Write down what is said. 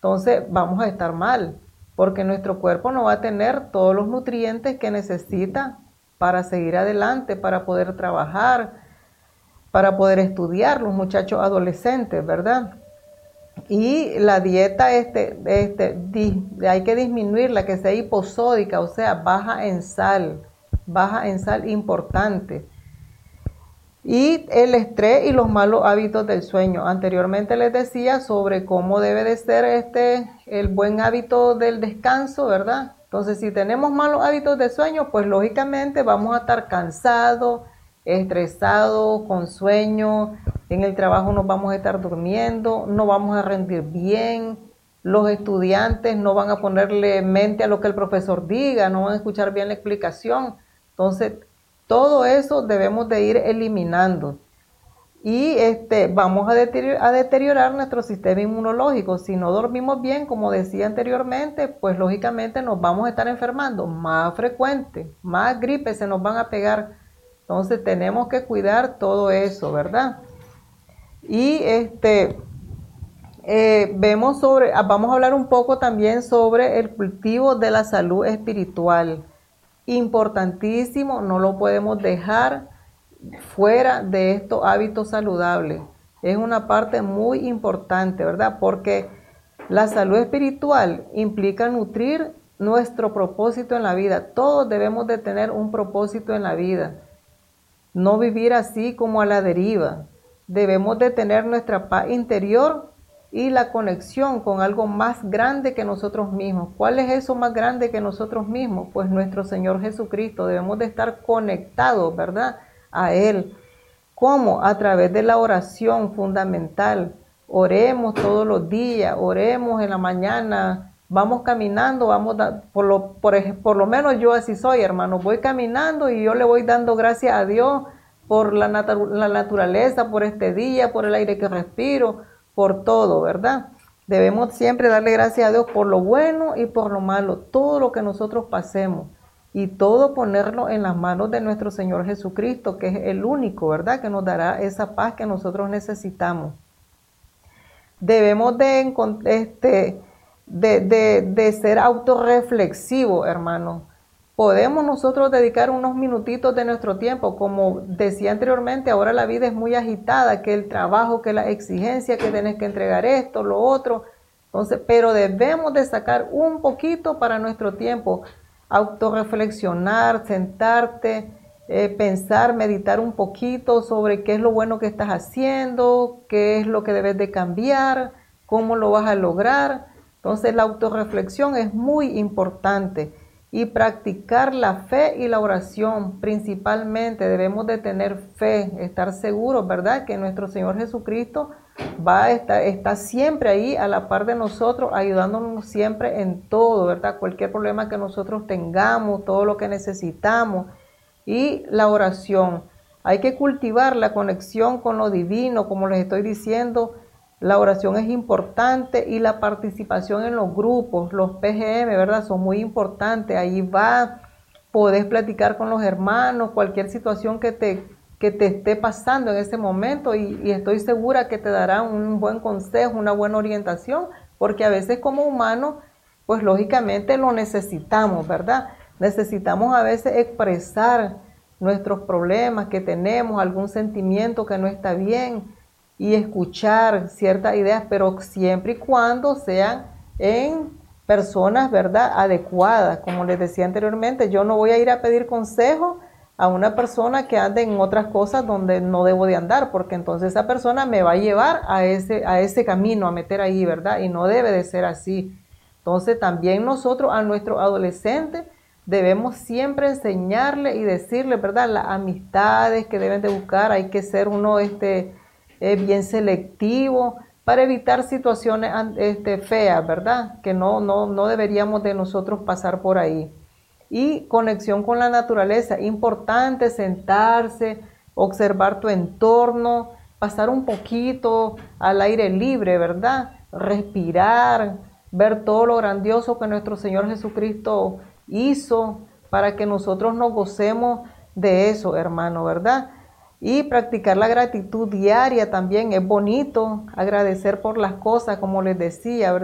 entonces vamos a estar mal, porque nuestro cuerpo no va a tener todos los nutrientes que necesita para seguir adelante, para poder trabajar, para poder estudiar, los muchachos adolescentes, ¿verdad? Y la dieta hay que disminuirla, que sea hiposódica, o sea, baja en sal importante. Y el estrés y los malos hábitos del sueño. Anteriormente les decía sobre cómo debe de ser el buen hábito del descanso, ¿verdad? Entonces, si tenemos malos hábitos de sueño, pues lógicamente vamos a estar cansados, estresados, con sueño. En el trabajo nos vamos a estar durmiendo, no vamos a rendir bien. Los estudiantes no van a ponerle mente a lo que el profesor diga, no van a escuchar bien la explicación. Entonces, todo eso debemos de ir eliminando y vamos a deteriorar nuestro sistema inmunológico. Si no dormimos bien, como decía anteriormente, pues lógicamente nos vamos a estar enfermando más frecuente, más gripes se nos van a pegar. Entonces tenemos que cuidar todo eso, ¿verdad? Y vamos a hablar un poco también sobre el cultivo de la salud espiritual. Importantísimo, no lo podemos dejar fuera de estos hábitos saludables. Es una parte muy importante, ¿verdad? Porque la salud espiritual implica nutrir nuestro propósito en la vida. Todos debemos de tener un propósito en la vida. No vivir así como a la deriva. Debemos de tener nuestra paz interior y la conexión con algo más grande que nosotros mismos. ¿Cuál es eso más grande que nosotros mismos? Pues nuestro Señor Jesucristo. Debemos de estar conectados, ¿verdad?, a Él. ¿Cómo? A través de la oración fundamental. Oremos todos los días, oremos en la mañana, vamos caminando, por lo menos yo así soy, hermano, voy caminando y yo le voy dando gracias a Dios por la naturaleza, por este día, por el aire que respiro, por todo, ¿verdad? Debemos siempre darle gracias a Dios por lo bueno y por lo malo, todo lo que nosotros pasemos, y todo ponerlo en las manos de nuestro Señor Jesucristo, que es el único, ¿verdad?, que nos dará esa paz que nosotros necesitamos. Debemos de ser autorreflexivos, hermano. Podemos nosotros dedicar unos minutitos de nuestro tiempo, como decía anteriormente, ahora la vida es muy agitada, que el trabajo, que la exigencia, que tienes que entregar esto, lo otro. Entonces, pero debemos de sacar un poquito para nuestro tiempo, autorreflexionar, sentarte, pensar, meditar un poquito sobre qué es lo bueno que estás haciendo, qué es lo que debes de cambiar, cómo lo vas a lograr. Entonces la autorreflexión es muy importante. Y practicar la fe y la oración, principalmente debemos de tener fe, estar seguros, ¿verdad?, que nuestro Señor Jesucristo está siempre ahí a la par de nosotros, ayudándonos siempre en todo, ¿verdad? Cualquier problema que nosotros tengamos, todo lo que necesitamos. Y la oración, hay que cultivar la conexión con lo divino, como les estoy diciendo. La oración es importante y la participación en los grupos, los PGM, ¿verdad?, son muy importantes. Ahí podés platicar con los hermanos, cualquier situación que te esté pasando en ese momento, y estoy segura que te darán un buen consejo, una buena orientación, porque a veces como humanos, pues lógicamente lo necesitamos, ¿verdad? Necesitamos a veces expresar nuestros problemas que tenemos, algún sentimiento que no está bien, y escuchar ciertas ideas, pero siempre y cuando sean en personas, ¿verdad?, adecuadas. Como les decía anteriormente, yo no voy a ir a pedir consejo a una persona que ande en otras cosas donde no debo de andar, porque entonces esa persona me va a llevar a ese camino, a meter ahí, ¿verdad? Y no debe de ser así. Entonces también nosotros a nuestros adolescentes debemos siempre enseñarle y decirle, ¿verdad?, las amistades que deben de buscar. Hay que ser uno bien selectivo para evitar situaciones feas, ¿verdad?, que no deberíamos de nosotros pasar por ahí. Y conexión con la naturaleza, importante sentarse, observar tu entorno, pasar un poquito al aire libre, ¿verdad?, respirar, ver todo lo grandioso que nuestro Señor Jesucristo hizo para que nosotros nos gocemos de eso, hermano, ¿verdad? Y practicar la gratitud diaria también es bonito, agradecer por las cosas, como les decía, ¿verdad?